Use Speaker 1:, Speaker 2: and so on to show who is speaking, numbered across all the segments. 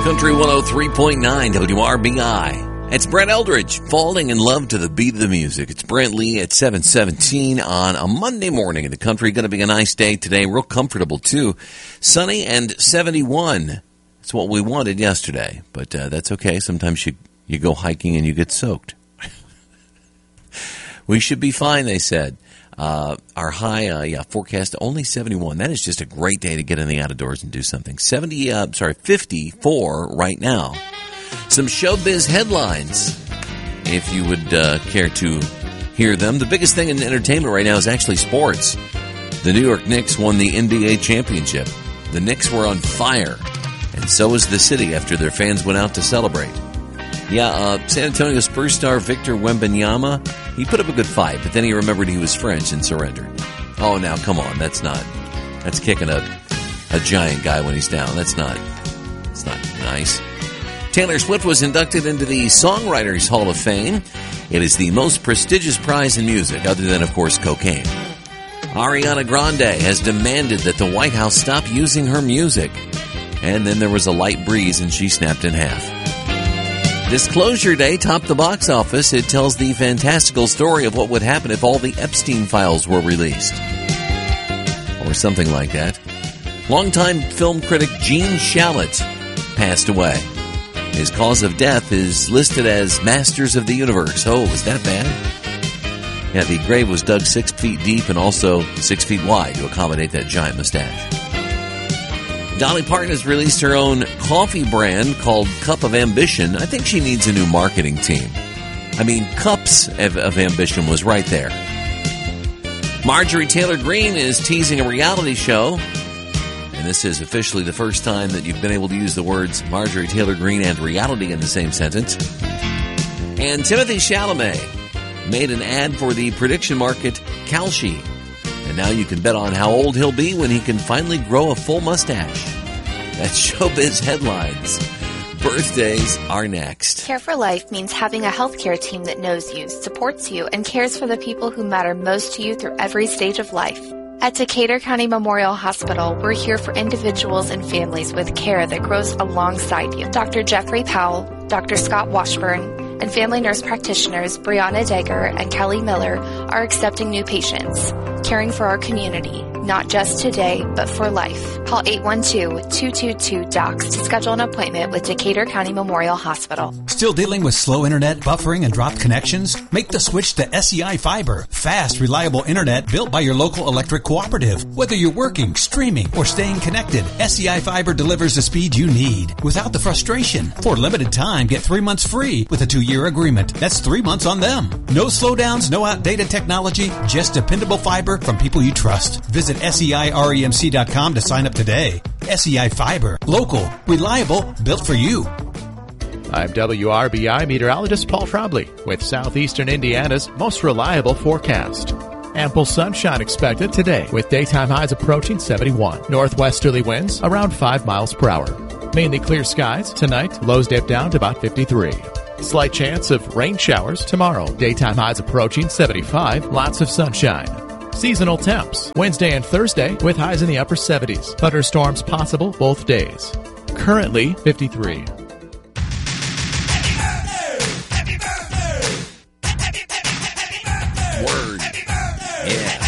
Speaker 1: Country 103.9 WRBI. It's Brent Eldridge, falling in love to the beat of the music. It's Brent Lee at 7:17 on a Monday morning in the country. Going to be a nice day today, real comfortable too. Sunny and 71. That's what we wanted yesterday, but that's okay. Sometimes you go hiking and you get soaked. We should be fine, they said. Our high, forecast only 71. That is just a great day to get in the outdoors and do something. 54 right now. Some showbiz headlines, if you would care to hear them. The biggest thing in entertainment right now is actually sports. The New York Knicks won the NBA championship. The Knicks were on fire, and so was the city after their fans went out to celebrate. San Antonio Spurs star Victor Wembanyama, he put up a good fight, but then he remembered he was French and surrendered. Oh, now, come on, that's kicking a giant guy when he's down. It's not nice. Taylor Swift was inducted into the Songwriters Hall of Fame. It is the most prestigious prize in music, other than, of course, cocaine. Ariana Grande has demanded that the White House stop using her music. And then there was a light breeze and she snapped in half. Disclosure Day topped the box office. It tells the fantastical story of what would happen if all the Epstein files were released. Or something like that. Longtime film critic Gene Shalit passed away. His cause of death is listed as Masters of the Universe. Oh, was that bad? Yeah, the grave was dug 6 feet deep and also 6 feet wide to accommodate that giant mustache. Dolly Parton has released her own coffee brand called Cup of Ambition. I think she needs a new marketing team. I mean, Cups of Ambition was right there. Marjorie Taylor Greene is teasing a reality show. And this is officially the first time that you've been able to use the words Marjorie Taylor Greene and reality in the same sentence. And Timothée Chalamet made an ad for the prediction market Kalshi. And now you can bet on how old he'll be when he can finally grow a full mustache. That's showbiz headlines. Birthdays are next.
Speaker 2: Care for Life means having a healthcare team that knows you, supports you, and cares for the people who matter most to you through every stage of life. At Decatur County Memorial Hospital, we're here for individuals and families with care that grows alongside you. Dr. Jeffrey Powell, Dr. Scott Washburn, and family nurse practitioners Brianna Degger and Kelly Miller are accepting new patients, caring for our community, not just today, but for life. Call 812-222-DOCS to schedule an appointment with Decatur County Memorial Hospital.
Speaker 3: Still dealing with slow internet, buffering, and dropped connections? Make the switch to SEI Fiber. Fast, reliable internet built by your local electric cooperative. Whether you're working, streaming, or staying connected, SEI Fiber delivers the speed you need without the frustration. For a limited time, get 3 months free with a 2-year agreement. That's 3 months on them. No slowdowns, no outdated technology, just dependable fiber from people you trust. Visit SEIREMC.com to sign up today. SEI Fiber. Local, reliable, built for you.
Speaker 4: I'm WRBI meteorologist Paul Trombley with southeastern Indiana's most reliable forecast. Ample sunshine expected today with daytime highs approaching 71. Northwesterly winds around 5 miles per hour. Mainly clear skies tonight. Lows dip down to about 53. Slight chance of rain showers tomorrow. Daytime highs approaching 75. Lots of sunshine. Seasonal temps Wednesday and Thursday with highs in the upper 70s. Thunderstorms possible both days. Currently 53.
Speaker 1: Word. Yeah.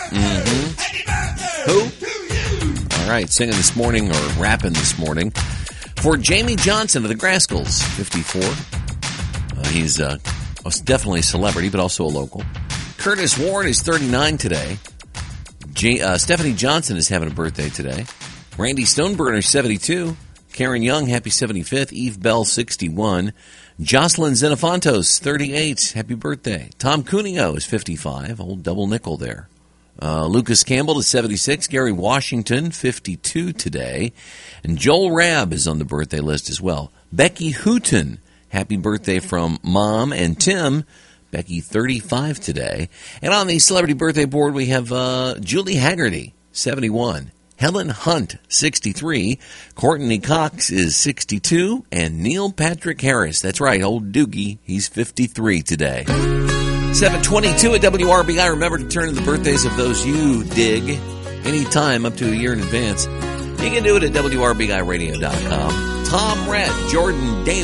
Speaker 1: Who? All right, singing this morning or rapping this morning for Jamie Johnson of the Grascals, 54. He's definitely a celebrity, but also a local. Curtis Ward is 39 today. Stephanie Johnson is having a birthday today. Randy Stoneburner, 72. Karen Young, happy 75th. Eve Bell, 61. Jocelyn Xenofontos, 38. Happy birthday. Tom Cuneo is 55. Old double nickel there. Lucas Campbell is 76. Gary Washington, 52 today. And Joel Rabb is on the birthday list as well. Becky Hooton, happy birthday from Mom and Tim. Becky, 35 today. And on the celebrity birthday board, we have Julie Haggerty, 71. Helen Hunt, 63. Courtney Cox is 62. And Neil Patrick Harris, that's right, old Doogie, he's 53 today. 7:22 at WRBI. Remember to turn in the birthdays of those you dig anytime up to a year in advance. You can do it at WRBIRadio.com. Tom Redd, Jordan Davis.